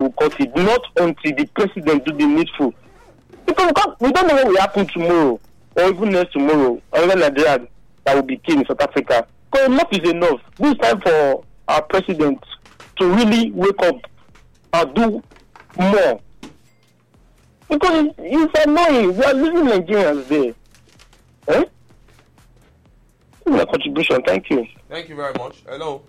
will cut it, not until the president do the needful. Because we don't know what will happen tomorrow, or even next tomorrow, or even Nigeria that will be king in South Africa. Because enough is enough. This time for our president to really wake up and do more. Because it's annoying. We are losing Nigerians there. Eh? My contribution. Thank you. Thank you very much. Hello.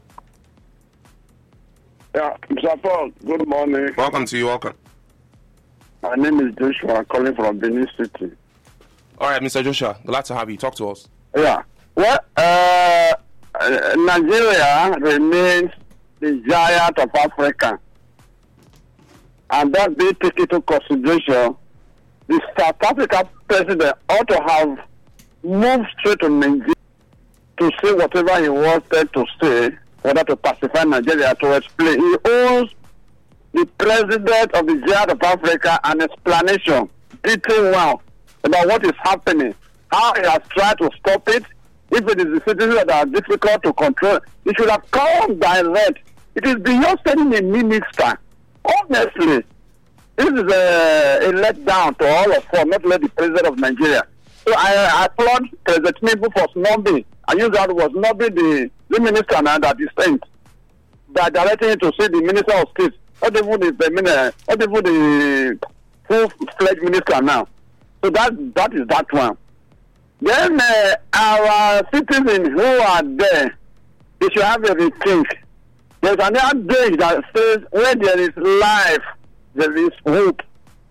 Yeah, Mr. Paul, good morning. Welcome to you. Welcome. My name is Joshua, calling from Benin City. All right, Mr. Joshua, glad to have you. Talk to us. Yeah. Well, Nigeria remains the giant of Africa. And that being taken into consideration, the South African president ought to have moved straight to Nigeria to say whatever he wanted to say, whether to pacify Nigeria, to explain. He owes the president of the giant of Africa an explanation, detailed well, about what is happening, how he has tried to stop it. If it is the citizens that are difficult to control, it should have come direct. It is beyond sending a minister. Honestly, this is a letdown to all of us, not let the president of Nigeria. So I applaud President Tinubu for snubbing. I use that was snubbing the minister now that is sent by directing him to see the minister of state. Not even the full-fledged minister now. So that is that one. Then our citizens who are there, they should have a rethink. There's another day that says where there is life, there is hope.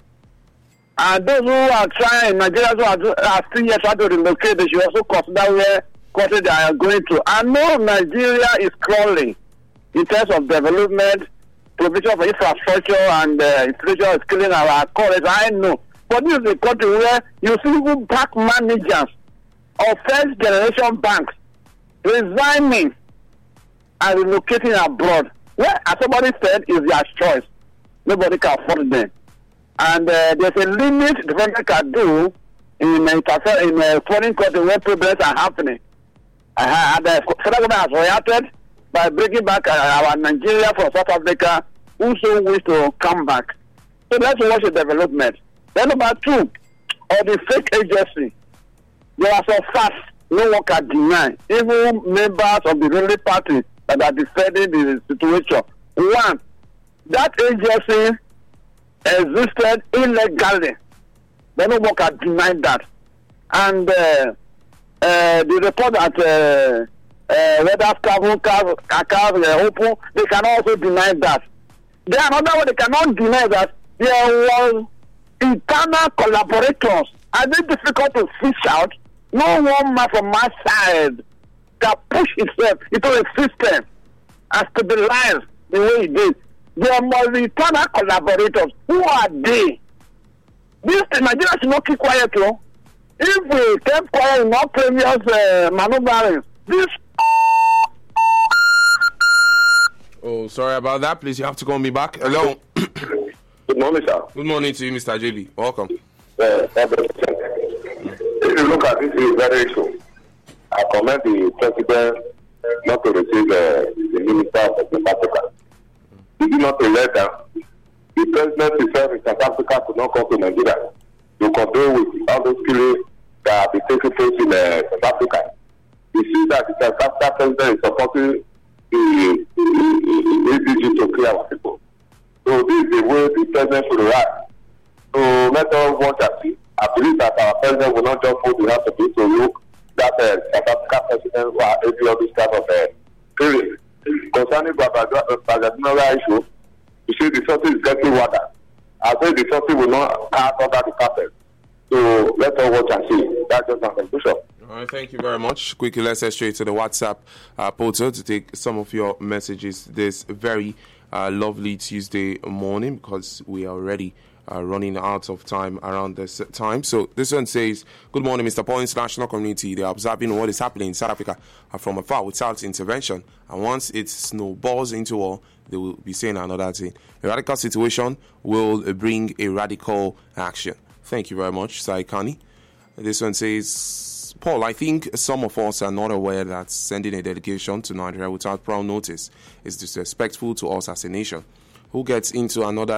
And those who are trying, Nigerians who are still yet trying to relocate, they should also consider where country they are going to. I know Nigeria is crawling in terms of development, provision of infrastructure, and inflation is killing our college. I know. But this is a country where you see even bank managers of first generation banks resigning and relocating abroad. Well, as somebody said, is their choice. Nobody can afford them. And there's a limit the government can do in a foreign country where problems are happening. The federal government has reacted by bringing back our Nigeria from South Africa, who so wish to come back. So let's watch the development. Then number two, on the fake agency, there are some facts no one can deny, even members of the ruling party that are defending the situation. One, that agency existed illegally. Then no one can deny that. And the report that whether cars open, they can also deny that. Then another one, they cannot deny that there was internal collaborators. And it's difficult to fish out. No one man from my side can push itself into a system and stabilize the way it is. There must be internal collaborators. Who are they? This Nigeria should not keep quiet, though. If we kept quiet in all previous maneuverings, this. Oh, sorry about that. Please, you have to call me back. Hello. Good morning, sir. Good morning to you, Mr. JB. Welcome. If you look at this very issue, I commend the president not to receive the minister of South Africa. If you not to let them, the president himself in South Africa could not come to Nigeria to condole with all those killings that have been taking place in South Africa. You see that the South African president is supporting the ADG to clear our people. So this is the way the president should react. So let us watch and see. I believe that our president will not just put the hands of people to look that South African president who are every other kind of period. Concerning the issue, you see the something is getting water. I say the something will not pass under the carpet. So let us watch and see. That's just my conclusion. All right, thank you very much. Quickly, let's head straight to the WhatsApp portal to take some of your messages this very lovely Tuesday morning, because we are already running out of time around this time. So this one says, good morning, Mr. Paul. International community, they are observing what is happening in South Africa from afar without intervention. And once it snowballs into war, they will be saying another thing. A radical situation will bring a radical action. Thank you very much, Saikani. This one says, Paul, I think some of us are not aware that sending a delegation to Nigeria without prior notice is disrespectful to us as a nation. Who gets into another